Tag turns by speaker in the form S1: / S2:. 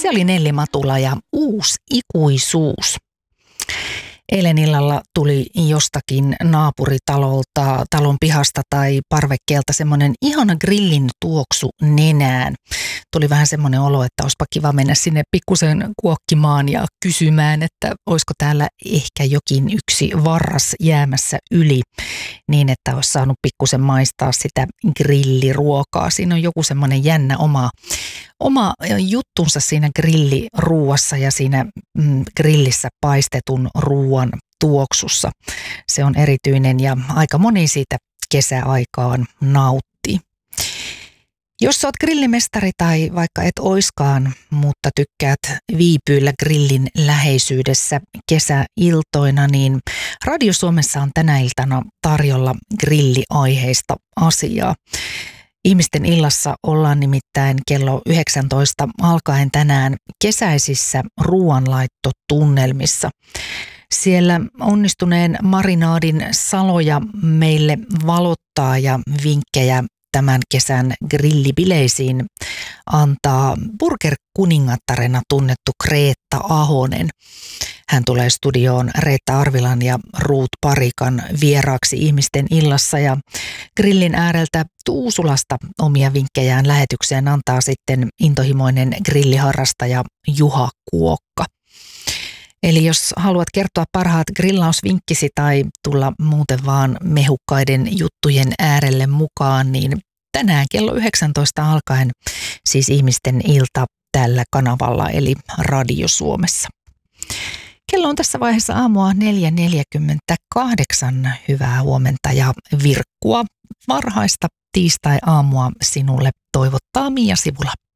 S1: Se oli Nelli Matula ja Uusi ikuisuus. Eilen illalla tuli jostakin naapuritalolta, talon pihasta tai parvekkeelta semmoinen ihana grillin tuoksu nenään. Tuli vähän semmoinen olo, että olisipa kiva mennä sinne pikkusen kuokkimaan ja kysymään, että olisiko täällä ehkä jokin yksi varras jäämässä yli, niin että olisi saanut pikkusen maistaa sitä grilliruokaa. Siinä on joku semmoinen jännä oma juttunsa siinä grilliruuassa ja siinä grillissä paistetun ruuan tuoksussa. Se on erityinen ja aika moni siitä kesäaikaan nauttii. Jos olet grillimestari tai vaikka et oiskaan, mutta tykkäät viipyillä grillin läheisyydessä kesäiltoina, niin Radio Suomessa on tänä iltana tarjolla grilliaiheista asiaa. Ihmisten illassa ollaan nimittäin kello 19 alkaen tänään kesäisissä ruoanlaittotunnelmissa. Siellä onnistuneen marinaadin saloja meille valottaa ja vinkkejä tämän kesän grillibileisiin antaa burger-kuningattarena tunnettu Kreetta Ahonen. Hän tulee studioon Reetta Arvilan ja Ruut Parikan vieraaksi ihmisten illassa ja grillin ääreltä Tuusulasta omia vinkkejään lähetykseen antaa sitten intohimoinen grilliharrastaja Juha Kuokka. Eli jos haluat kertoa parhaat grillausvinkkisi tai tulla muuten vaan mehukkaiden juttujen äärelle mukaan, niin tänään kello 19 alkaen siis ihmisten ilta tällä kanavalla eli Radio Suomessa. Kello on tässä vaiheessa aamua 4.48. Hyvää huomenta ja virkkua varhaista tiistai-aamua sinulle toivottaa Mia Sivula.